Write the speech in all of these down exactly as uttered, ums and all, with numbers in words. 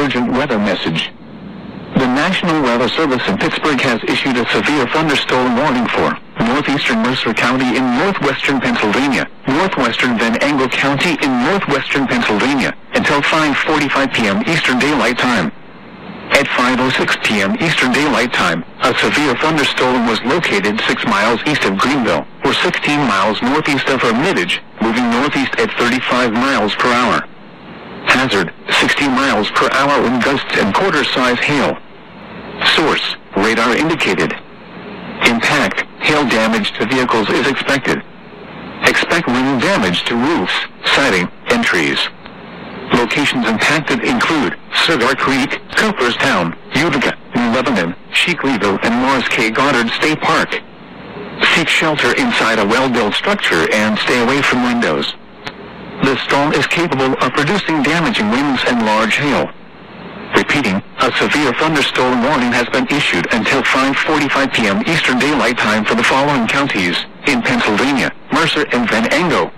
emergent weather message. The National Weather Service in Pittsburgh has issued a severe thunderstorm warning for northeastern Mercer County in northwestern Pennsylvania, northwestern Venango County in northwestern Pennsylvania, until five forty-five p.m. Eastern Daylight Time. At five oh six p.m. Eastern Daylight Time, a severe thunderstorm was located six miles east of Greenville, or sixteen miles northeast of Hermitage, moving northeast at thirty-five miles per hour. Hazard, sixty miles per hour in gusts and quarter-size hail. Source, radar indicated. Impact, hail damage to vehicles is expected. Expect wind damage to roofs, siding, and trees. Locations impacted include Cigar Creek, Cooperstown, Utica, New Lebanon, Sheakleyville, and Morris K. Goddard State Park. Seek shelter inside a well-built structure and stay away from windows. The storm is capable of producing damaging winds and large hail. Repeating, a severe thunderstorm warning has been issued until five forty-five p.m. Eastern Daylight Time for the following counties in Pennsylvania, Mercer, and Venango.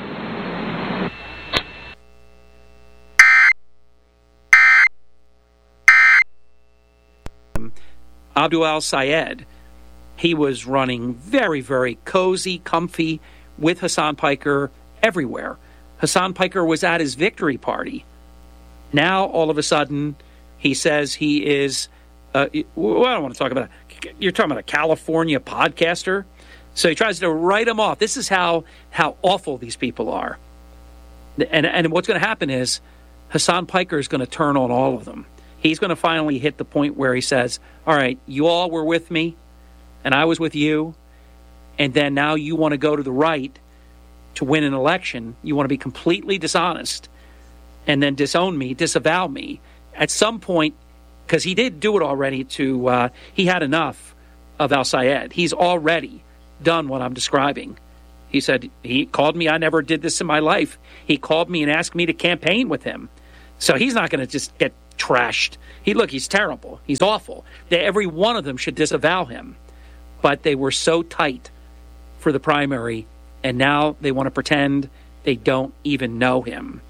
Abdul al-Sayed, he was running very, very cozy, comfy with Hasan Piker everywhere. Hasan Piker was at his victory party. Now, all of a sudden, he says he is, uh, well, I don't want to talk about it. You're talking about a California podcaster? So he tries to write him off. This is how, how awful these people are. And, and what's going to happen is Hasan Piker is going to turn on all of them. He's going to finally hit the point where he says, all right, you all were with me, and I was with you, and then now you want to go to the right to win an election. You want to be completely dishonest and then disown me, disavow me. At some point, because he did do it already to, uh, he had enough of al-Sayed. He's already done what I'm describing. He said, he called me, I never did this in my life. He called me and asked me to campaign with him. So he's not going to just get trashed. He look, he's terrible. He's awful. They, every one of them should disavow him. But they were so tight for the primary, and now they want to pretend they don't even know him.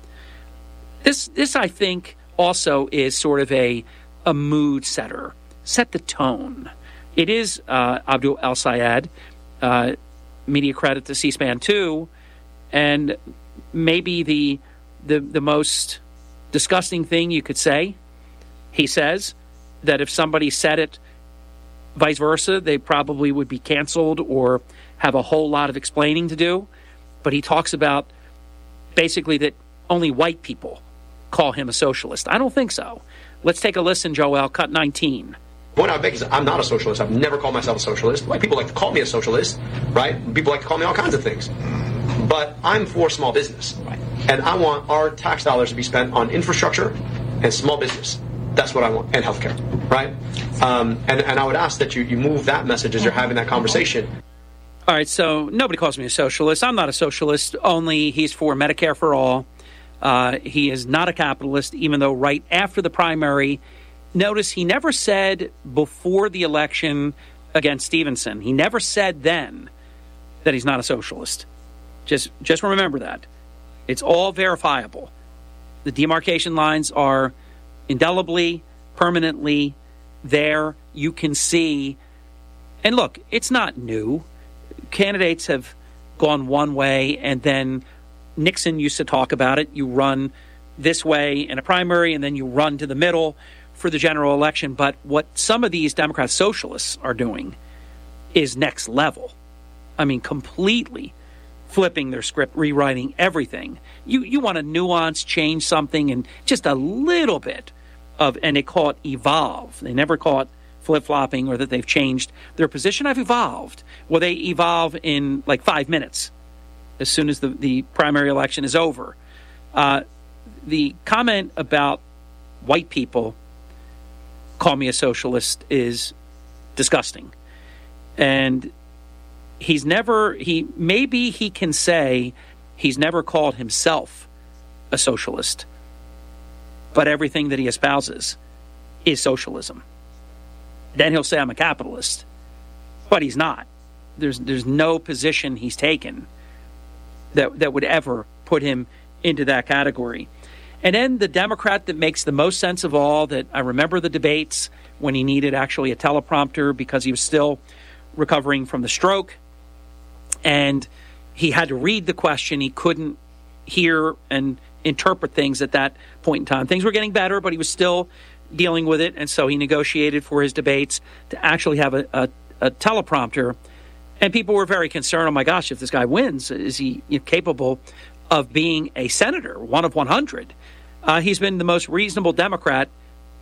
This, this I think, also is sort of a, a mood setter. Set the tone. It is uh, Abdul al-Sayed, uh, media credit to C-SPAN two, and maybe the, the the most disgusting thing you could say. He says that if somebody said it vice versa, they probably would be canceled or have a whole lot of explaining to do. But he talks about basically that only white people call him a socialist. I don't think so. Let's take a listen, Joel, cut nineteen. The point I make is I'm not a socialist. I've never called myself a socialist. White people like to call me a socialist, right? People like to call me all kinds of things. But I'm for small business, right? And I want our tax dollars to be spent on infrastructure and small business. That's what I want, and healthcare, right? Um, and, and I would ask that you, you move that message as you're having that conversation. All right, so nobody calls me a socialist. I'm not a socialist, only he's for Medicare for all. Uh, he is not a capitalist, even though right after the primary, notice he never said before the election against Stevenson, he never said then that he's not a socialist. Just, just remember that. It's all verifiable. The demarcation lines are indelibly, permanently there. You can see. And look, it's not new. Candidates have gone one way, and then Nixon used to talk about it. You run this way in a primary, and then you run to the middle for the general election. But what some of these Democrat socialists are doing is next level. I mean, completely flipping their script, rewriting everything. You you want to nuance, change something, and just a little bit of, and they call it evolve. They never call it flip-flopping or that they've changed their position. I've evolved. Well, they evolve in like five minutes as soon as the, the primary election is over. Uh, the comment about white people call me a socialist is disgusting. And he's never, he maybe he can say he's never called himself a socialist, but everything that he espouses is socialism. Then he'll say I'm a capitalist, but he's not. There's there's no position he's taken that that would ever put him into that category. And then the Democrat that makes the most sense of all, that I remember the debates when he needed actually a teleprompter because he was still recovering from the stroke. And he had to read the question. He couldn't hear and interpret things at that point in time. Things were getting better, but he was still dealing with it. And so he negotiated for his debates to actually have a, a, a teleprompter. And people were very concerned, oh my gosh, if this guy wins, is he capable of being a senator, one of one hundred? Uh, he's been the most reasonable Democrat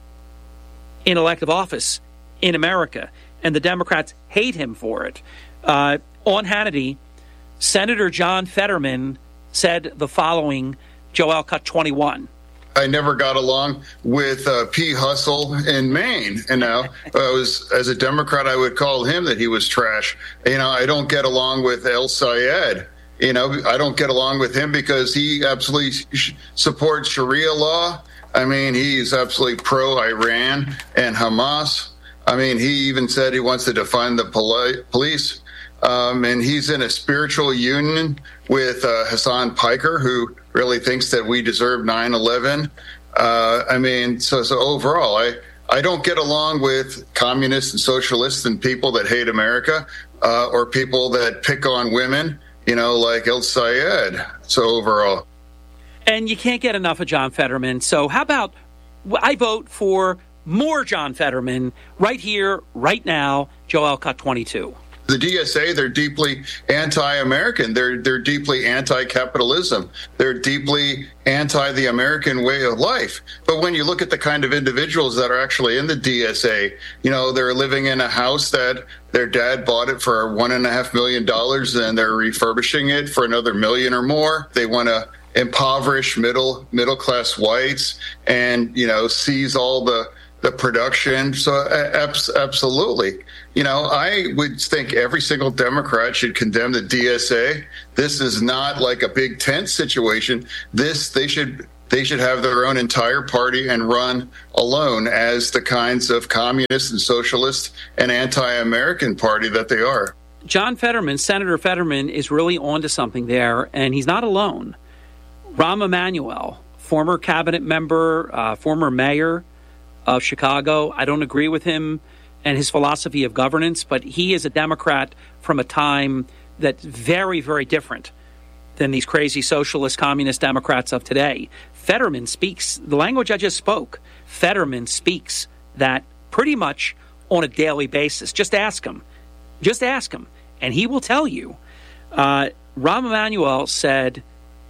in elective office in America, and the Democrats hate him for it. Uh, on Hannity, Senator John Fetterman said the following, Joel Cut twenty-one. I never got along with uh, P. Hustle in Maine. And now, I was, as a Democrat, I would call him that he was trash. You know, I don't get along with El Sayed. You know, I don't get along with him because he absolutely sh- supports Sharia law. I mean, he's absolutely pro-Iran and Hamas. I mean, he even said he wants to defund the poli- police. Um, and he's in a spiritual union with uh, Hassan Piker, who really thinks that we deserve nine eleven. Uh, I mean, so so overall, I, I don't get along with communists and socialists and people that hate America uh, or people that pick on women, you know, like El Sayed. So overall. And you can't get enough of John Fetterman. So how about I vote for more John Fetterman right here, right now, Joel Cut twenty-two. The D S A, they're deeply anti-American. They're they're deeply anti-capitalism. They're deeply anti the American way of life. But when you look at the kind of individuals that are actually in the D S A, you know, they're living in a house that their dad bought it for one and a half million dollars, and they're refurbishing it for another million or more. They want to impoverish middle middle class whites, and you know, seize all the the production. So uh, absolutely. You know, I would think every single Democrat should condemn the D S A. This is not like a big tent situation. This, they should they should have their own entire party and run alone as the kinds of communist and socialist and anti-American party that they are. John Fetterman, Senator Fetterman, is really onto something there, and he's not alone. Rahm Emanuel, former cabinet member, uh, former mayor of Chicago. I don't agree with him and his philosophy of governance, but he is a Democrat from a time that's very, very different than these crazy socialist, communist Democrats of today. Fetterman speaks the language I just spoke. Fetterman speaks that pretty much on a daily basis. Just ask him. Just ask him, and he will tell you. Uh, Rahm Emanuel said,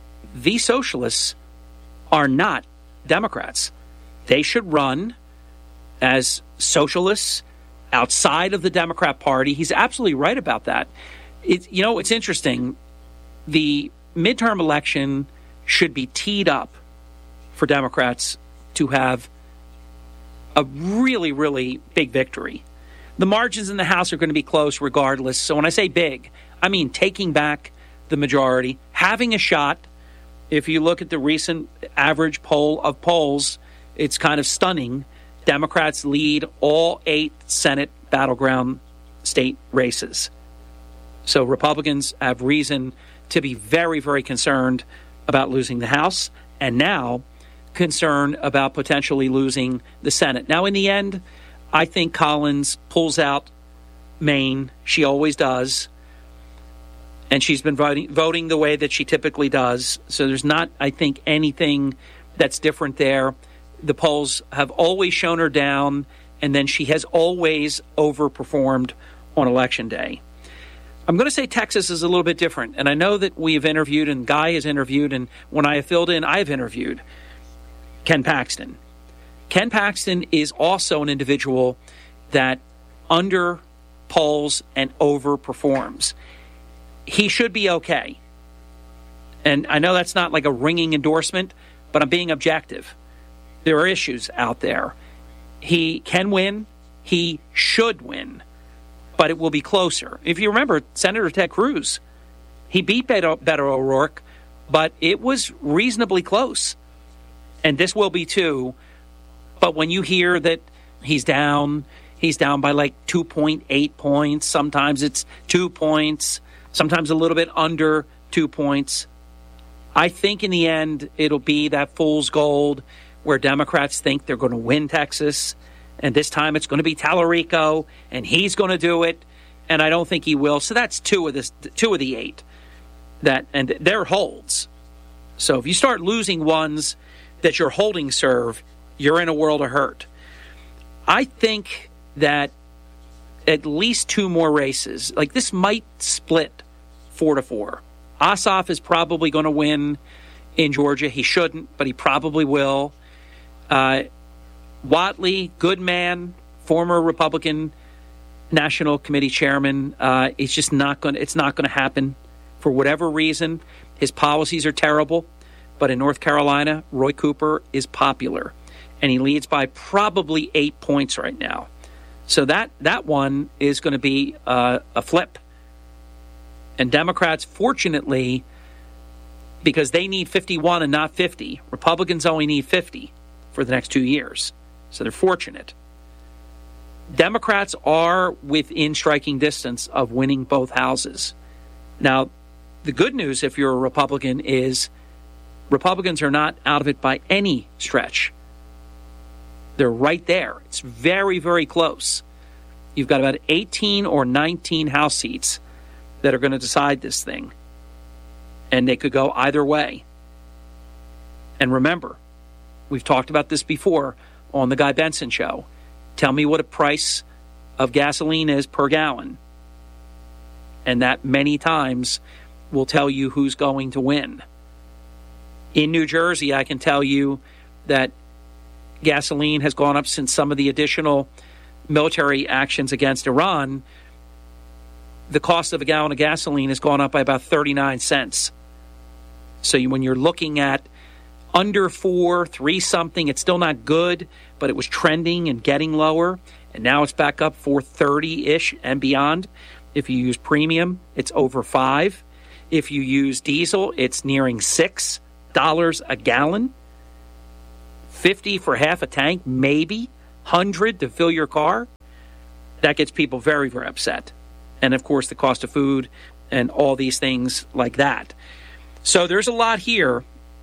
the socialists are not Democrats. They should run as socialists outside of the Democrat Party. He's absolutely right about that. It, you know, it's interesting. The midterm election should be teed up for Democrats to have a really, really big victory. The margins in the House are going to be close regardless. So when I say big, I mean taking back the majority, having a shot. If you look at the recent average poll of polls, it's kind of stunning. Democrats lead all eight Senate battleground state races. So Republicans have reason to be very, very concerned about losing the House, and now concerned about potentially losing the Senate. Now, in the end, I think Collins pulls out Maine. She always does. And she's been voting, voting the way that she typically does. So there's not, I think, anything that's different there. The polls have always shown her down, and then she has always overperformed on Election Day. I'm going to say Texas is a little bit different, and I know that we have interviewed, and Guy has interviewed, and when I have filled in, I have interviewed Ken Paxton. Ken Paxton is also an individual that underpolls and overperforms. He should be okay. And I know that's not like a ringing endorsement, but I'm being objective. There are issues out there. He can win. He should win. But it will be closer. If you remember, Senator Ted Cruz, he beat Beto, Beto O'Rourke, but it was reasonably close. And this will be too. But when you hear that he's down, he's down by like two point eight points. Sometimes it's two points. Sometimes a little bit under two points. I think in the end, it'll be that fool's gold where Democrats think they're going to win Texas, and this time it's going to be Tallarico, and he's going to do it, and I don't think he will. So that's two of this, two of the eight, that and they're holds. So if you start losing ones that you're holding serve, you're in a world of hurt. I think that at least two more races, like this might split four to four. Ossoff is probably going to win in Georgia. He shouldn't, but he probably will. Uh, Whatley, good man, former Republican National Committee chairman. Uh, it's just not going. It's not going to happen for whatever reason. His policies are terrible, but in North Carolina, Roy Cooper is popular, and he leads by probably eight points right now. So that that one is going to be uh, a flip. And Democrats, fortunately, because they need fifty-one and not fifty, Republicans only need fifty for the next two years. So they're fortunate. Democrats are within striking distance of winning both houses. Now, the good news, if you're a Republican, is Republicans are not out of it by any stretch. They're right there. It's very, very close. You've got about eighteen or nineteen House seats that are going to decide this thing. And they could go either way. And remember, we've talked about this before on the Guy Benson Show. Tell me what a price of gasoline is per gallon. And that many times will tell you who's going to win. In New Jersey, I can tell you that gasoline has gone up since some of the additional military actions against Iran. The cost of a gallon of gasoline has gone up by about thirty-nine cents. So you, when you're looking at under four, three something, it's still not good, but it was trending and getting lower, and now it's back up four thirty-ish and beyond. If you use premium, it's over five. If you use diesel, it's nearing six dollars a gallon. fifty for half a tank, maybe. one hundred to fill your car. That gets people very, very upset. And, of course, the cost of food and all these things like that. So there's a lot here.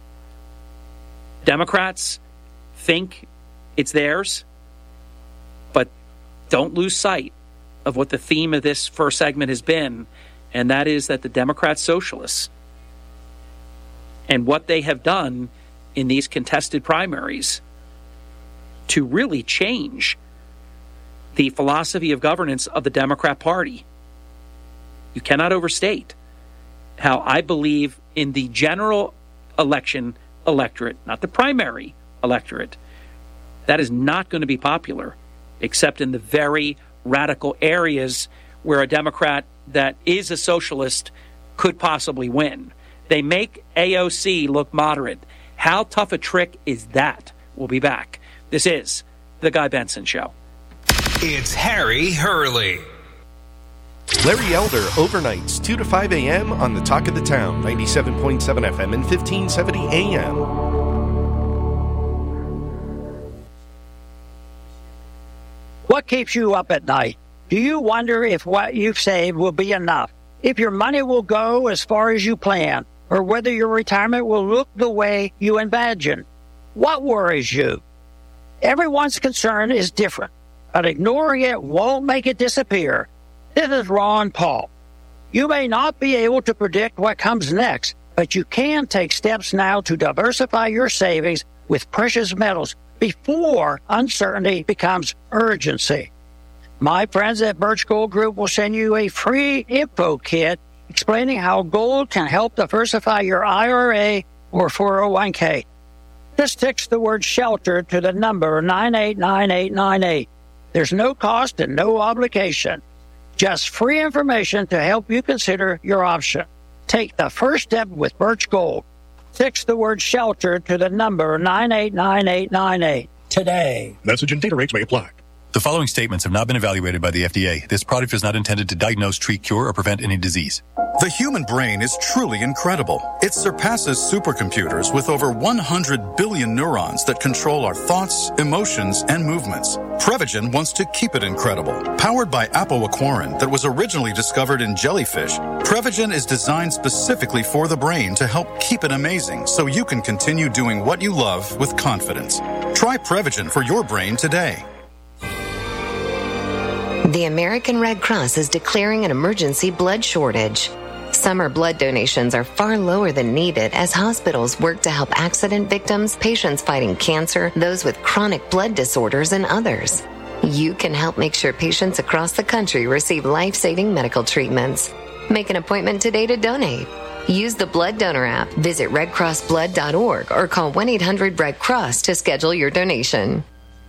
Democrats think it's theirs, but don't lose sight of what the theme of this first segment has been, and that is that the Democrat socialists and what they have done in these contested primaries to really change the philosophy of governance of the Democrat Party. You cannot overstate how I believe in the general election electorate, not the primary electorate. That is not going to be popular, except in the very radical areas where a Democrat that is a socialist could possibly win. They make A O C look moderate. How tough a trick is that? We'll be back. This is The Guy Benson Show. It's Harry Hurley. Larry Elder, overnights, two to five a.m. on the Talk of the Town, ninety-seven point seven F M and fifteen seventy A M. What keeps you up at night? Do you wonder if what you've saved will be enough? If your money will go as far as you plan? Or whether your retirement will look the way you imagine? What worries you? Everyone's concern is different, but ignoring it won't make it disappear. This is Ron Paul. You may not be able to predict what comes next, but you can take steps now to diversify your savings with precious metals before uncertainty becomes urgency. My friends at Birch Gold Group will send you a free info kit explaining how gold can help diversify your I R A or four oh one k. Just text the word SHELTER to the number nine eight nine eight nine eight. There's no cost and no obligation. Just free information to help you consider your option. Take the first step with Birch Gold. Text the word SHELTER to the number nine eight nine eight nine eight today. Message and data rates may apply. The following statements have not been evaluated by the F D A. This product is not intended to diagnose, treat, cure, or prevent any disease. The human brain is truly incredible. It surpasses supercomputers with over one hundred billion neurons that control our thoughts, emotions, and movements. Prevagen wants to keep it incredible. Powered by apoaquarin that was originally discovered in jellyfish, Prevagen is designed specifically for the brain to help keep it amazing so you can continue doing what you love with confidence. Try Prevagen for your brain today. The American Red Cross is declaring an emergency blood shortage. Summer blood donations are far lower than needed as hospitals work to help accident victims, patients fighting cancer, those with chronic blood disorders, and others. You can help make sure patients across the country receive life-saving medical treatments. Make an appointment today to donate. Use the Blood Donor app, visit red cross blood dot org, or call one eight hundred red cross to schedule your donation.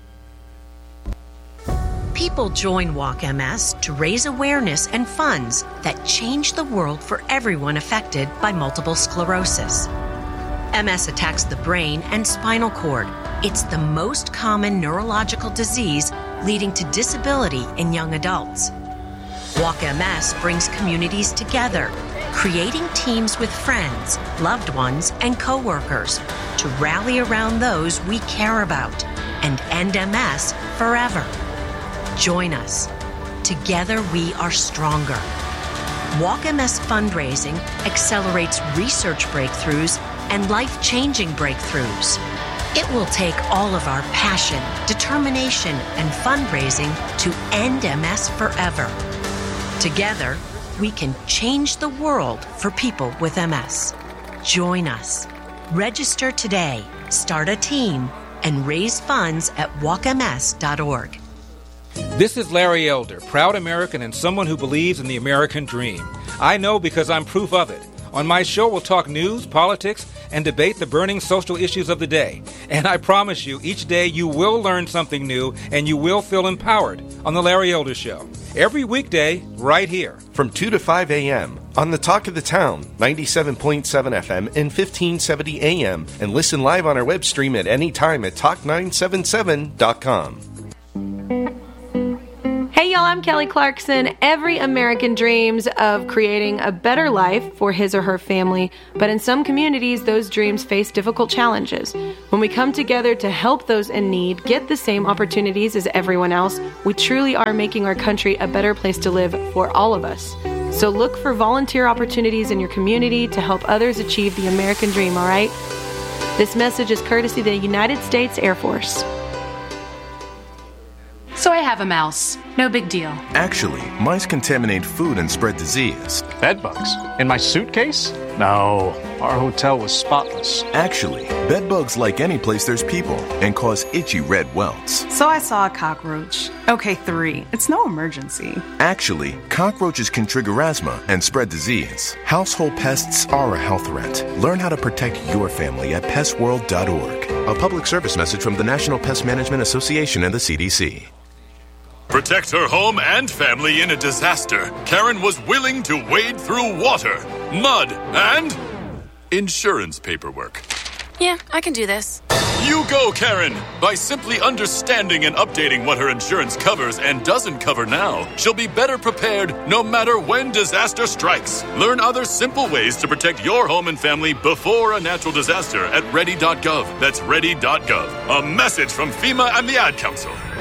People join Walk M S to raise awareness and funds that change the world for everyone affected by multiple sclerosis. M S attacks the brain and spinal cord. It's the most common neurological disease leading to disability in young adults. Walk M S brings communities together, creating teams with friends, loved ones, and coworkers to rally around those we care about and end M S forever. Join us. Together we are stronger. Walk M S fundraising accelerates research breakthroughs and life-changing breakthroughs. It will take all of our passion, determination, and fundraising to end M S forever. Together, we can change the world for people with M S. Join us. Register today, start a team, and raise funds at walk m s dot org. This is Larry Elder, proud American and someone who believes in the American dream. I know because I'm proof of it. On my show, we'll talk news, politics, and debate the burning social issues of the day. And I promise you, each day you will learn something new and you will feel empowered on The Larry Elder Show. Every weekday, right here. From two to five a.m. on the Talk of the Town, ninety-seven point seven F M and fifteen seventy A M. And listen live on our web stream at any time at talk nine seven seven dot com. Hey y'all, I'm Kelly Clarkson. Every American dreams of creating a better life for his or her family, but in some communities, those dreams face difficult challenges. When we come together to help those in need get the same opportunities as everyone else, we truly are making our country a better place to live for all of us. So look for volunteer opportunities in your community to help others achieve the American dream, all right? This message is courtesy of the United States Air Force. So I have a mouse. No big deal. Actually, mice contaminate food and spread disease. Bed bugs? In my suitcase? No, our hotel was spotless. Actually, bed bugs like any place there's people and cause itchy red welts. So I saw a cockroach. Okay, three. It's no emergency. Actually, cockroaches can trigger asthma and spread disease. Household pests are a health threat. Learn how to protect your family at pest world dot org. A public service message from the National Pest Management Association and the C D C. Protect her home and family in a disaster. Karen was willing to wade through water, mud, and insurance paperwork. Yeah, I can do this. You go, Karen! By simply understanding and updating what her insurance covers and doesn't cover now, she'll be better prepared no matter when disaster strikes. Learn other simple ways to protect your home and family before a natural disaster at ready dot gov. That's ready dot gov. A message from FEMA and the Ad Council.